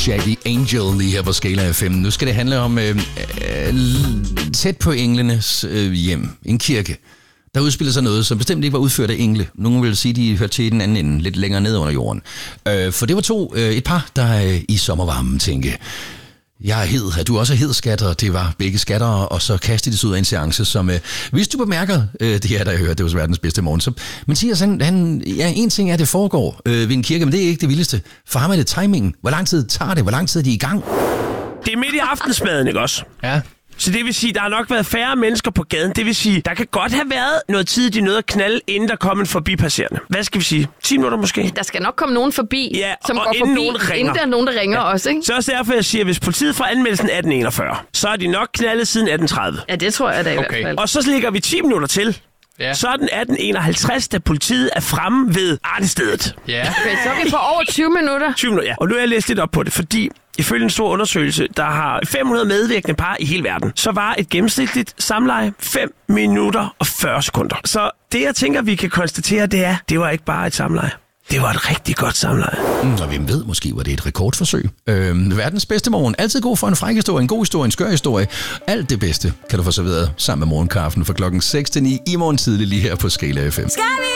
Shaggy Angel lige her på Skala FM. Nu skal det handle om tæt på englenes hjem, en kirke. Der udspiller sig noget, som bestemt ikke var udført af engle. Nogle vil sige, de hørte til i den anden ende, lidt længere ned under jorden. For det var et par, der i sommervarmen tænkte, jeg er hed, du også er hed, skatter. Det var begge skattere, og så kastede de sig ud af en seance, som, hvis du bemærker, det her, der jeg hørte, det var verdens bedste morgen, så Mathias, en ting er, at det foregår ved en kirke, men det er ikke det vildeste. For ham er det timingen. Hvor lang tid tager det? Hvor lang tid er de i gang? Det er midt i aftensmaden, ikke også? Ja. Så det vil sige, der har nok været færre mennesker på gaden. Det vil sige, der kan godt have været noget tid, de nåede at knalde, inden der kom en forbipasserende. Hvad skal vi sige? 10 minutter måske? Der skal nok komme nogen forbi, ja, som går forbi, inden der er nogen, der ringer også, ikke? Så også derfor, jeg siger, at hvis politiet får anmeldelsen 1841, så er de nok knaldet siden 1830. Ja, det tror jeg da i hvert fald. Og så ligger vi 10 minutter til. Ja. Så er den 1851, da politiet er fremme ved artestedet. Ja. Okay, så er vi på over 20 minutter. 20 minutter, ja. Og nu har jeg læst lidt op på det, fordi ifølge en stor undersøgelse, der har 500 medvirkende par i hele verden, så var et gennemsnitligt samleje 5 minutter og 40 sekunder. Så det, jeg tænker, vi kan konstatere, det var ikke bare et samleje. Det var et rigtig godt samleje. Og hvem ved, måske var det et rekordforsøg. Verdens bedste morgen. Altid god for en fræk historie, en god historie, en skør historie. Alt det bedste kan du få serveret sammen med morgenkaffen fra klokken 6 til 9 i morgen tidlig lige her på Skala FM.